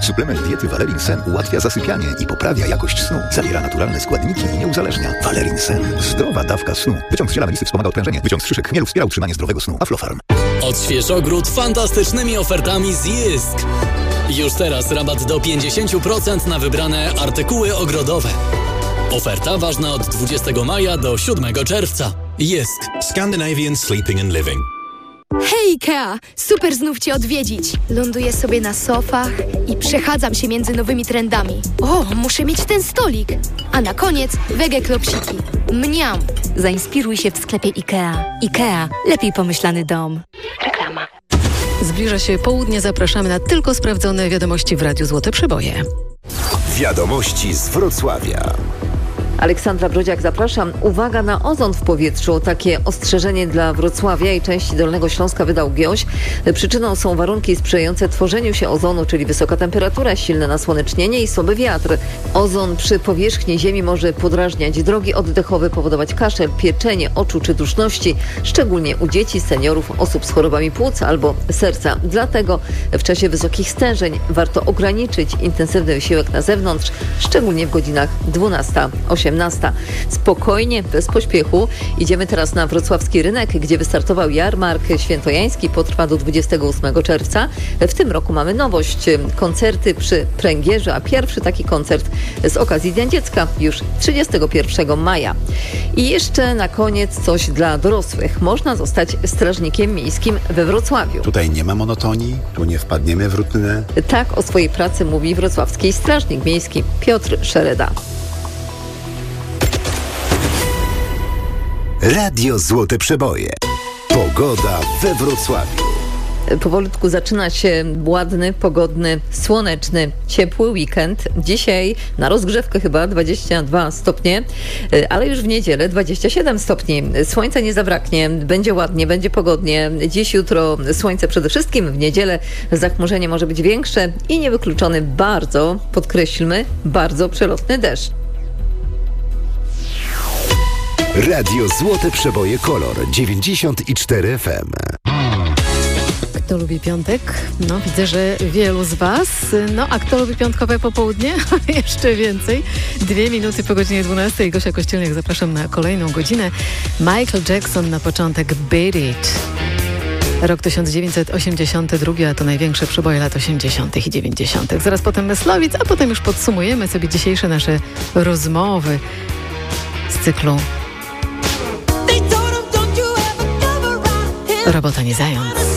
Suplement diety Valerin Sen ułatwia zasypianie i poprawia jakość snu. Zawiera naturalne składniki i nie uzależnia. Valerin Sen. Zdrowa dawka snu. Wyciąg z ziela melisy wspomaga odprężenie. Wyciąg z szyszek chmielu wspiera utrzymanie zdrowego snu. Aflofarm. Odśwież ogród fantastycznymi ofertami z Jysk. Już teraz rabat do 50% na wybrane artykuły ogrodowe. Oferta ważna od 20 maja do 7 czerwca. Jysk. Scandinavian Sleeping and Living. Hej Ikea! Super znów Cię odwiedzić. Ląduję sobie na sofach i przechadzam się między nowymi trendami. O, muszę mieć ten stolik. A na koniec wege klopsiki. Mniam! Zainspiruj się w sklepie IKEA. IKEA. Lepiej pomyślany dom. Reklama. Zbliża się południe. Zapraszamy na tylko sprawdzone wiadomości w Radiu Złote Przeboje. Wiadomości z Wrocławia. Aleksandra Brodziak, zapraszam. Uwaga na ozon w powietrzu. Takie ostrzeżenie dla Wrocławia i części Dolnego Śląska wydał GIOŚ. Przyczyną są warunki sprzyjające tworzeniu się ozonu, czyli wysoka temperatura, silne nasłonecznienie i słaby wiatr. Ozon przy powierzchni Ziemi może podrażniać drogi oddechowe, powodować kaszel, pieczenie oczu czy duszności, szczególnie u dzieci, seniorów, osób z chorobami płuc albo serca. Dlatego w czasie wysokich stężeń warto ograniczyć intensywny wysiłek na zewnątrz, szczególnie w godzinach 12-18. Spokojnie, bez pośpiechu. Idziemy teraz na wrocławski rynek, gdzie wystartował jarmark świętojański. Potrwa do 28 czerwca. W tym roku mamy nowość. Koncerty przy pręgierze, a pierwszy taki koncert z okazji Dnia Dziecka już 31 maja. I jeszcze na koniec coś dla dorosłych. Można zostać strażnikiem miejskim we Wrocławiu. Tutaj nie ma monotonii, tu nie wpadniemy w rutynę. Tak o swojej pracy mówi wrocławski strażnik miejski Piotr Szereda. Radio Złote Przeboje. Pogoda we Wrocławiu. Powolutku zaczyna się ładny, pogodny, słoneczny, ciepły weekend. Dzisiaj na rozgrzewkę chyba 22 stopnie, ale już w niedzielę 27 stopni. Słońca nie zabraknie, będzie ładnie, będzie pogodnie. Dziś, jutro słońce przede wszystkim, w niedzielę zachmurzenie może być większe i niewykluczony bardzo, podkreślmy, bardzo przelotny deszcz. Radio Złote Przeboje Kolor 94 FM. Kto lubi piątek? No widzę, że wielu z Was. No a kto lubi piątkowe popołudnie? Jeszcze więcej. 2 minuty po godzinie 12. Gosia Kościelniak, zapraszam na kolejną godzinę. Michael Jackson na początek Beat It. Rok 1982, a to największe przeboje lat 80. i 90. Zaraz potem Myslowic, a potem już podsumujemy sobie dzisiejsze nasze rozmowy z cyklu Robota nie zając.